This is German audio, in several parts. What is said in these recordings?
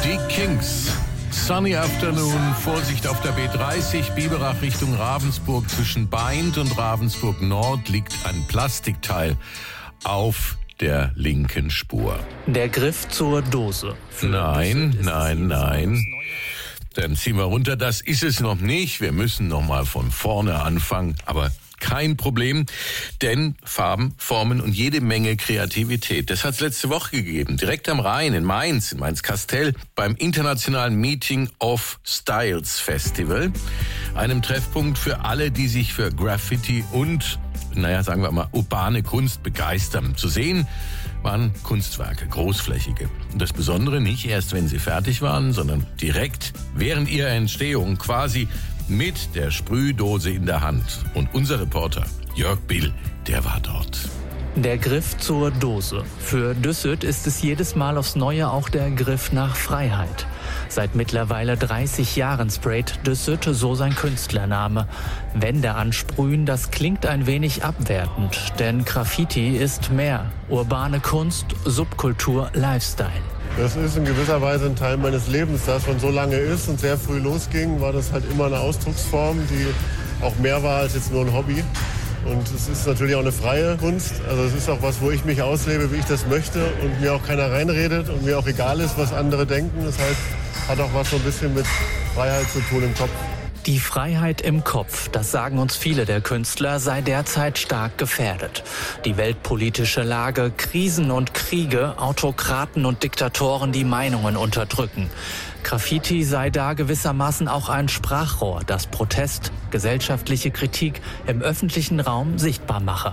Die Kings. Sunny Afternoon, Vorsicht auf der B30, Biberach Richtung Ravensburg. Zwischen Baindt und Ravensburg Nord liegt ein Plastikteil auf der linken Spur. Der Griff zur Dose. Nein. Dann ziehen wir runter. Das ist es noch nicht. Wir müssen noch mal von vorne anfangen. Aber kein Problem, denn Farben, Formen und jede Menge Kreativität. Das hat es letzte Woche gegeben, direkt am Rhein in Mainz-Kastell, beim internationalen Meeting of Styles Festival. Einem Treffpunkt für alle, die sich für Graffiti und, sagen wir mal, urbane Kunst begeistern. Zu sehen waren Kunstwerke, großflächige. Und das Besondere nicht erst, wenn sie fertig waren, sondern direkt während ihrer Entstehung, quasi mit der Sprühdose in der Hand. Und unser Reporter Jörg Bill, der war dort. Der Griff zur Dose. Für Düsseldorf ist es jedes Mal aufs Neue auch der Griff nach Freiheit. Seit mittlerweile 30 Jahren sprayt Düsseldorf, so sein Künstlername. Wände ansprühen, das klingt ein wenig abwertend, denn Graffiti ist mehr. Urbane Kunst, Subkultur, Lifestyle. Das ist in gewisser Weise ein Teil meines Lebens, da es schon so lange ist und sehr früh losging, war das halt immer eine Ausdrucksform, die auch mehr war als jetzt nur ein Hobby. Und es ist natürlich auch eine freie Kunst, also es ist auch was, wo ich mich auslebe, wie ich das möchte und mir auch keiner reinredet und mir auch egal ist, was andere denken. Das heißt, hat auch was so ein bisschen mit Freiheit zu tun im Kopf. Die Freiheit im Kopf, das sagen uns viele der Künstler, sei derzeit stark gefährdet. Die weltpolitische Lage, Krisen und Kriege, Autokraten und Diktatoren, die Meinungen unterdrücken. Graffiti sei da gewissermaßen auch ein Sprachrohr, das Protest, gesellschaftliche Kritik im öffentlichen Raum sichtbar mache.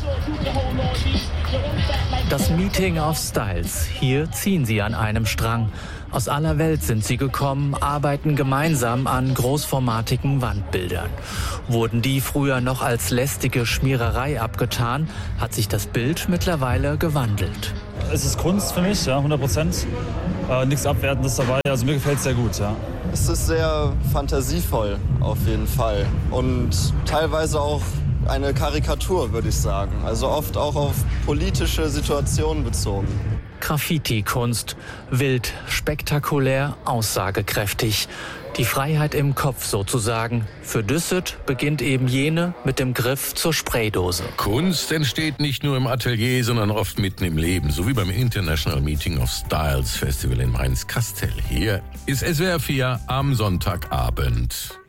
Das Meeting of Styles. Hier ziehen sie an einem Strang. Aus aller Welt sind sie gekommen, arbeiten gemeinsam an großformatigen Wandbildern. Wurden die früher noch als lästige Schmiererei abgetan, hat sich das Bild mittlerweile gewandelt. Es ist Kunst für mich, ja, 100%. Nichts Abwertendes dabei, also mir gefällt es sehr gut, ja. Es ist sehr fantasievoll, auf jeden Fall. Und teilweise auch eine Karikatur, würde ich sagen. Also oft auch auf politische Situationen bezogen. Graffiti-Kunst. Wild, spektakulär, aussagekräftig. Die Freiheit im Kopf sozusagen. Für Düsseldorf beginnt eben jene mit dem Griff zur Spraydose. Kunst entsteht nicht nur im Atelier, sondern oft mitten im Leben. So wie beim International Meeting of Styles Festival in Mainz-Kastell. Hier ist SWR 4 am Sonntagabend.